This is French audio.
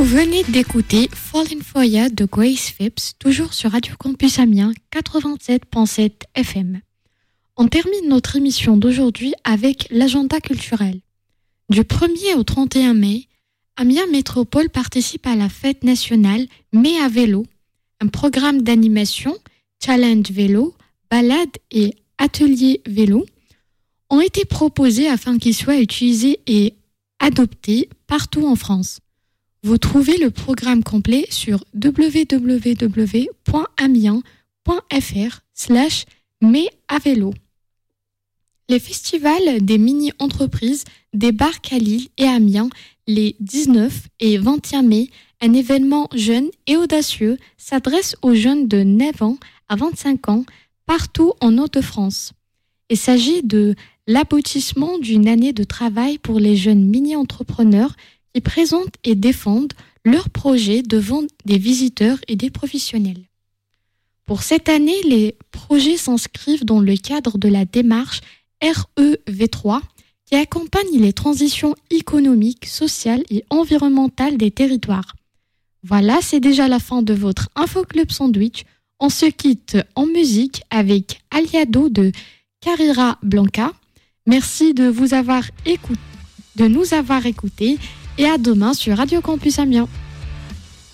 venez d'écouter Falling for Ya de Grace Phipps, toujours sur Radio Campus Amiens 87.7 FM. On termine notre émission d'aujourd'hui avec l'agenda culturel. Du 1er au 31 mai, Amiens Métropole participe à la fête nationale Mai à vélo, un programme d'animation, challenge vélo, balade et atelier vélo ont été proposés afin qu'ils soient utilisés et adoptés partout en France. Vous trouvez le programme complet sur www.amiens.fr/mai à vélo. Les festivals des mini-entreprises débarquent à Lille et Amiens les 19 et 21 mai. Un événement jeune et audacieux s'adresse aux jeunes de 9 ans à 25 ans partout en Hauts-de-France. Il s'agit de l'aboutissement d'une année de travail pour les jeunes mini-entrepreneurs qui présentent et défendent leurs projets devant des visiteurs et des professionnels. Pour cette année, les projets s'inscrivent dans le cadre de la démarche REV3 qui accompagne les transitions économiques, sociales et environnementales des territoires. Voilà, c'est déjà la fin de votre Info Club Sandwich. On se quitte en musique avec Aliado de Carrera Blanca. Merci de nous avoir écoutés et à demain sur Radio Campus Amiens.